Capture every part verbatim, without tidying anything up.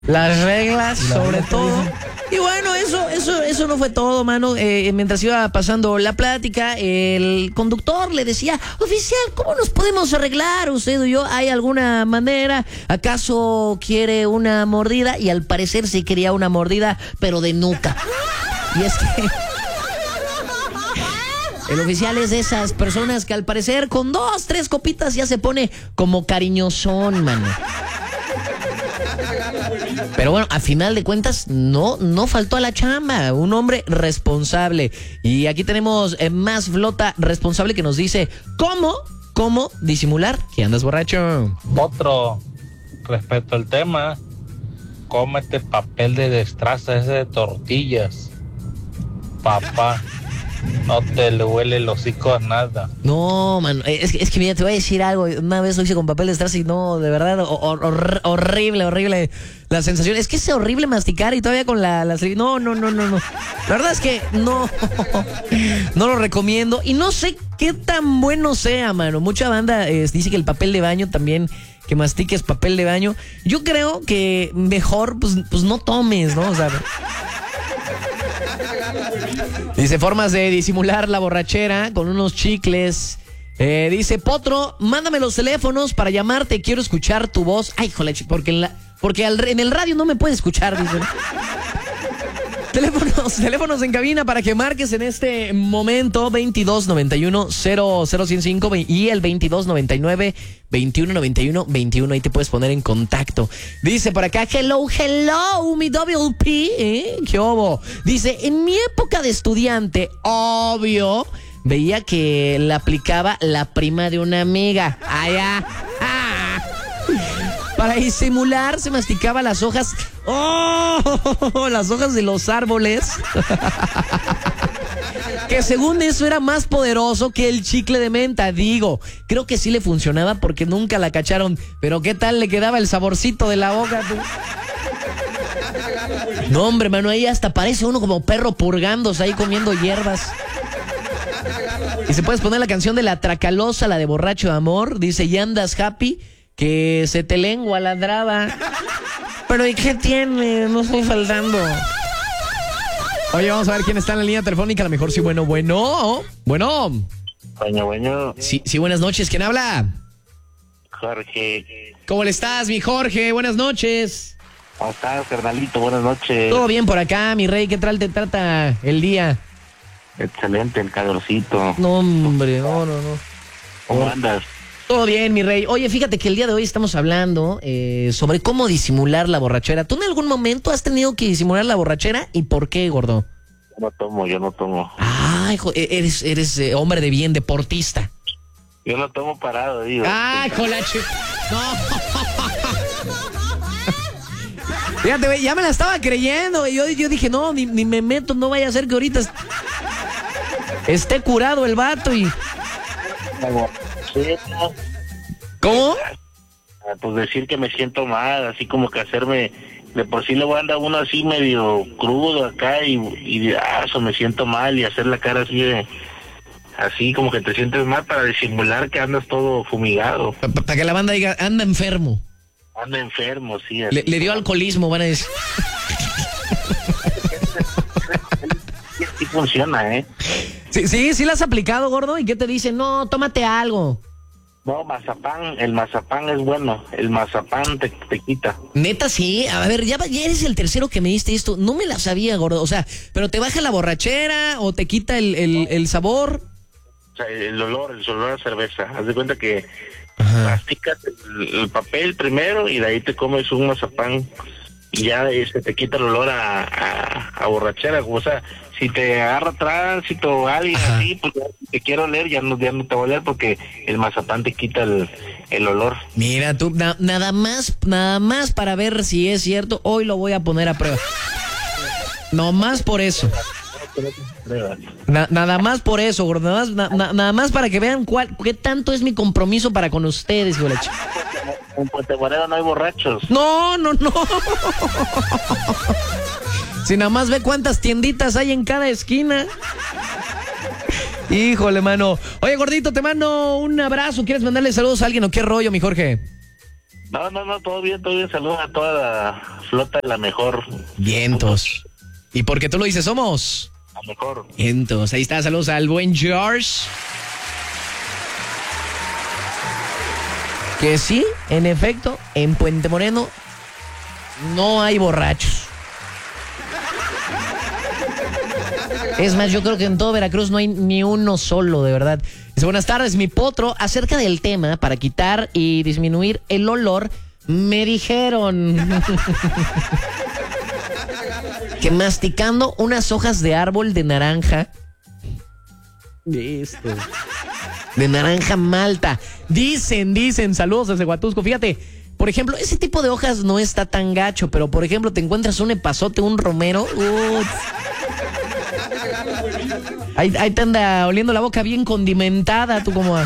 Las reglas, sobre todo. Y bueno, eso, eso, eso no fue todo, mano. Eh, mientras iba pasando la plática, el conductor le decía: oficial, ¿cómo nos podemos arreglar usted y yo? ¿Hay alguna manera? ¿Acaso quiere una mordida? Y al parecer sí quería una mordida, pero de nuca. Y es que el oficial es de esas personas que al parecer con dos, tres copitas ya se pone como cariñosón, mano. Pero bueno, a final de cuentas, no, no faltó a la chamba. Un hombre responsable. Y aquí tenemos eh, más flota responsable que nos dice cómo, cómo disimular que andas borracho. Otro, respecto al tema, cómete papel de destraza ese de tortillas. Papá, no te le huele el hocico a nada. No, mano, es, es que mira, te voy a decir algo. Una vez lo hice con papel de estraza y no, de verdad, hor, hor, horrible, horrible la sensación. Es que es horrible masticar y todavía con la, la... No, no, no, no, no. La verdad es que no, no lo recomiendo. Y no sé qué tan bueno sea, mano. Mucha banda eh, dice que el papel de baño también, que mastiques papel de baño. Yo creo que mejor, pues, pues no tomes, ¿no? O sea... Dice, formas de disimular la borrachera con unos chicles. Eh, dice, Potro, mándame los teléfonos para llamarte, quiero escuchar tu voz. Ay, jole, porque en, la, porque al, en el radio no me puede escuchar, dice. Teléfonos, teléfonos en cabina para que marques en este momento veintidós noventa y uno cero cero ciento cinco y el veintidós noventa y nueve veintiuno noventa y uno veintiuno. Ahí te puedes poner en contacto. Dice por acá, hello, hello, mi W P, ¿eh? ¿Qué obo? Dice, en mi época de estudiante, obvio, veía que la aplicaba la prima de una amiga. Allá. Ah. Para disimular se masticaba las hojas. ¡Oh! Las hojas de los árboles. Que según eso era más poderoso que el chicle de menta. Digo, creo que sí le funcionaba porque nunca la cacharon. Pero ¿qué tal le quedaba el saborcito de la boca, tú? No, hombre, mano, ahí hasta parece uno como perro purgándose ahí comiendo hierbas. Y se puedes poner la canción de La Tracalosa, la de Borracho de Amor. Dice, ¿y andas happy? Que se te lengua la draba. Pero ¿y qué tiene? No estoy faltando. Oye, vamos a ver quién está en la línea telefónica. A lo mejor sí, bueno, bueno. Bueno. Bueno, bueno. Sí, sí, buenas noches. ¿Quién habla? Jorge. ¿Cómo le estás, mi Jorge? Buenas noches. ¿Cómo estás, carnalito? Buenas noches. Todo bien por acá, mi rey. ¿Qué tal te trata el día? Excelente, el calorcito. No, hombre, no, no, no. ¿Cómo andas? Todo bien, mi rey. Oye, fíjate que el día de hoy estamos hablando eh, sobre cómo disimular la borrachera. ¿Tú en algún momento has tenido que disimular la borrachera? ¿Y por qué, gordo? Yo no tomo, yo no tomo. Ay, hijo, eres, eres eh, hombre de bien, deportista. Yo no tomo parado, digo. Ay, jolache. No. Fíjate, güey, ya me la estaba creyendo. Y yo, yo dije, no, ni, ni me meto, no vaya a ser que ahorita esté curado el vato y... ¿Cómo? Pues decir que me siento mal, así como que hacerme, de por sí le voy a andar uno así medio crudo acá y, y ah, eso me siento mal y hacer la cara así de, así como que te sientes mal para disimular que andas todo fumigado. Para pa que la banda diga, anda enfermo. Anda enfermo, sí. Así. Le, le dio alcoholismo, van a decir. Sí funciona, ¿eh? Sí, sí, sí la has aplicado, gordo. ¿Y qué te dicen? No, tómate algo. No, mazapán, el mazapán es bueno, el mazapán te, te quita. Neta, sí, a ver, ya, ya eres el tercero que me diste esto, no me la sabía, gordo, o sea, pero te baja la borrachera o te quita el, el, el sabor. O sea, el olor, el olor a cerveza, haz de cuenta que Ajá. masticas el, el papel primero y de ahí te comes un mazapán y ya este, te quita el olor a, a, a borrachera, o sea, si te agarra tránsito o alguien Ajá. así, pues ya, si te quiero oler, ya no, ya no te va a oler porque el mazapán te quita el, el olor. Mira tú, na, nada más, nada más para ver si es cierto, hoy lo voy a poner a prueba. No más por eso. Na, nada más por eso, gordo, nada más, na, na, nada más para que vean cuál, qué tanto es mi compromiso para con ustedes, golacho. En Puente Guerrero no hay borrachos. No, no, no. Si nada más ve cuántas tienditas hay en cada esquina. Híjole, mano. Oye, gordito, te mando un abrazo. ¿Quieres mandarle saludos a alguien o qué rollo, mi Jorge? No, no, no, todo bien, todo bien. Saludos a toda la flota de la mejor. Vientos. Y porque tú lo dices, somos La mejor. vientos. Ahí está, saludos al buen George. Que sí, en efecto, en Puente Moreno no hay borrachos. Es más, yo creo que en todo Veracruz no hay ni uno solo, de verdad. Dice, buenas tardes, mi potro. Acerca del tema, para quitar y disminuir el olor, me dijeron que masticando unas hojas de árbol de naranja. Esto. De naranja malta. Dicen, dicen, saludos desde Huatusco. Fíjate, por ejemplo, ese tipo de hojas no está tan gacho, pero por ejemplo, te encuentras un epazote, un romero. Uy. Ahí, ahí te anda oliendo la boca bien condimentada, tú como a...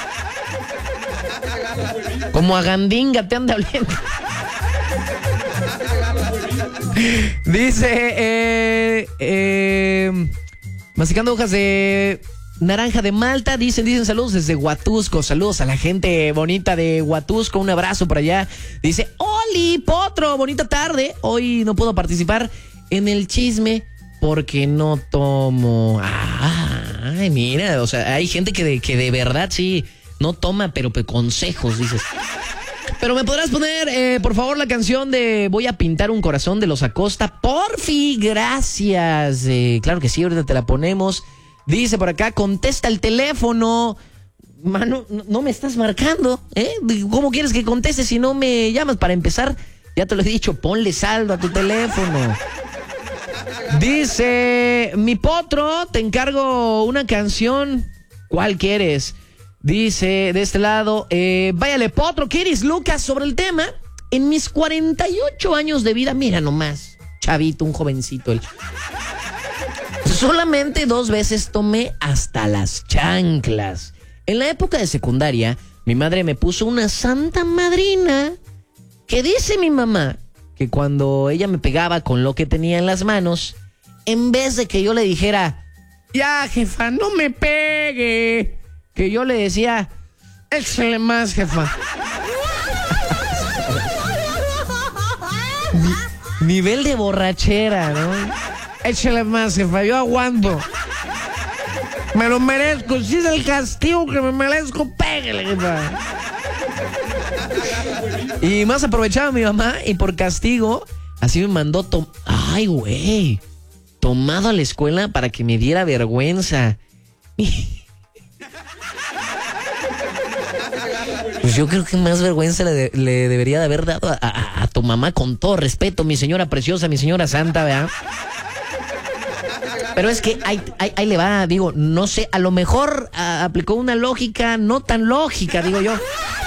Como a gandinga te anda oliendo. Dice, eh, eh, masticando hojas de naranja de Malta, dicen, dicen saludos desde Huatusco, saludos a la gente bonita de Huatusco, un abrazo por allá. Dice, Oli, Potro, bonita tarde, hoy no puedo participar en el chisme porque no tomo. Ay, mira, o sea, hay gente que de, que de verdad sí no toma, pero pues, consejos, dices. Pero me podrás poner, eh, por favor, la canción de Voy a pintar un corazón de los Acosta. Porfi, gracias. Eh, claro que sí, ahorita te la ponemos. Dice por acá, contesta el teléfono. Mano, no, no me estás marcando, ¿eh? ¿Cómo quieres que conteste si no me llamas? Para empezar, ya te lo he dicho, ponle saldo a tu teléfono. Dice, mi potro, te encargo una canción. ¿Cuál quieres? Dice, de este lado, eh, váyale, potro, ¿quieres, Lucas? Sobre el tema, en mis cuarenta y ocho años de vida, mira nomás, chavito, un jovencito, él. Solamente dos veces tomé hasta las chanclas. En la época de secundaria, mi madre me puso una santa madrina que dice mi mamá que cuando ella me pegaba con lo que tenía en las manos, en vez de que yo le dijera, ya, jefa, no me pegue, que yo le decía, échale más, jefa. Ni, nivel de borrachera, ¿no? Échale más, jefa, yo aguanto. Me lo merezco, si es el castigo que me merezco, pégale, jefa. Y más aprovechaba mi mamá y por castigo, así me mandó, tom- ay, güey, tomado a la escuela para que me diera vergüenza. Pues yo creo que más vergüenza le, de, le debería de haber dado a, a, a tu mamá, con todo respeto, mi señora preciosa, mi señora santa, ¿verdad? Pero es que ahí, ahí, ahí le va, digo, no sé, a lo mejor a, aplicó una lógica no tan lógica, digo yo.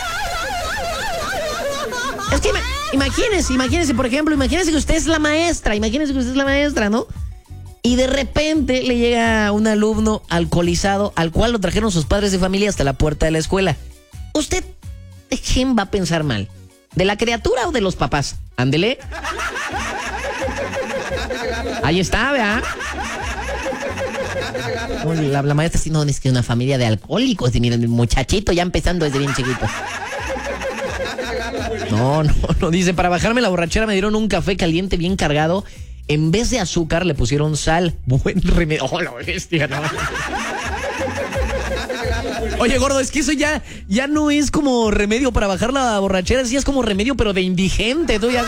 Es que imagínese, imagínese, por ejemplo, imagínese que usted es la maestra, imagínese que usted es la maestra, ¿no? Y de repente le llega un alumno alcoholizado al cual lo trajeron sus padres de familia hasta la puerta de la escuela. ¿Usted de quién va a pensar mal? ¿De la criatura o de los papás? Ándele. Ahí está, ¿verdad? La, la maestra sí, no, es que una familia de alcohólicos, y miren, el muchachito ya empezando desde bien chiquito. No, no, no, dice, para bajarme la borrachera me dieron un café caliente bien cargado. En vez de azúcar le pusieron sal. Buen remedio. Oh, la bestia, no. Oye, gordo, es que eso ya, ya no es como remedio para bajar la borrachera, sí es como remedio, pero de indigente. Tú ya...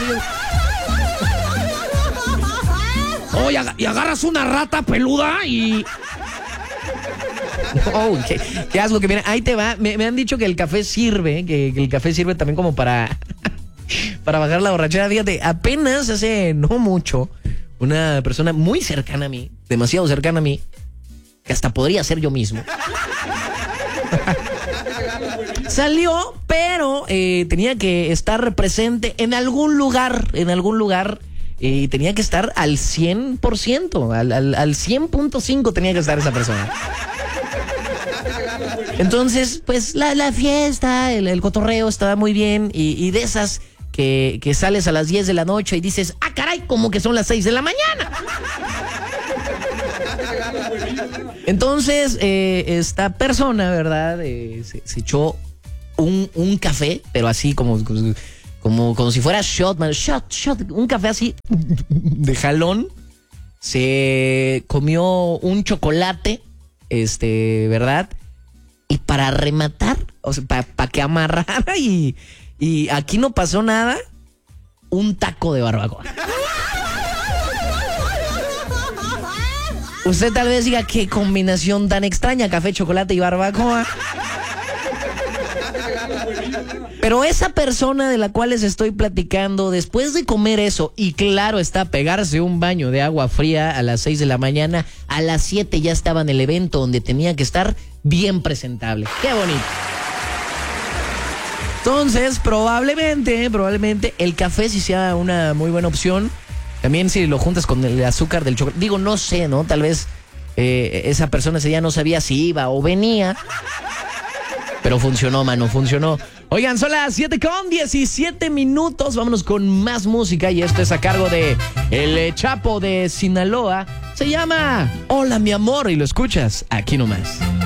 Oh, y, ag- y agarras una rata peluda y... Oh, qué, qué asco, que mira, ahí te va. Me, me han dicho que el café sirve, que, que el café sirve también como para... para bajar la borrachera. Fíjate, apenas hace no mucho, una persona muy cercana a mí, demasiado cercana a mí, que hasta podría ser yo mismo, salió, pero eh, tenía que estar presente en algún lugar, en algún lugar, y eh, tenía que estar al cien por ciento, al, al, al cien punto cinco tenía que estar esa persona. Entonces, pues la, la fiesta, el, el cotorreo estaba muy bien, y, y de esas que, que sales a las diez de la noche y dices, ah, caray, como que son las seis de la mañana. Entonces, eh, esta persona, ¿verdad? Eh, se, se echó un, un café, pero así como, como, como si fuera shot, man, shot, shot, un café así de jalón. Se comió un chocolate, este, ¿verdad? Y para rematar, o sea, para pa que amarrara y, y aquí no pasó nada, un taco de barbacoa. Usted tal vez diga, qué combinación tan extraña, café, chocolate y barbacoa. Pero esa persona de la cual les estoy platicando, después de comer eso, y claro está, pegarse un baño de agua fría a las seis de la mañana, a las siete ya estaba en el evento donde tenía que estar bien presentable. ¡Qué bonito! Entonces, probablemente, probablemente el café sí sea una muy buena opción. También si lo juntas con el azúcar del chocolate. Digo, no sé, ¿no? Tal vez eh, esa persona ese día no sabía si iba o venía. Pero funcionó, mano, funcionó. Oigan, son las siete con diecisiete minutos. Vámonos con más música. Y esto es a cargo de El Chapo de Sinaloa. Se llama Hola, mi amor. Y lo escuchas aquí nomás.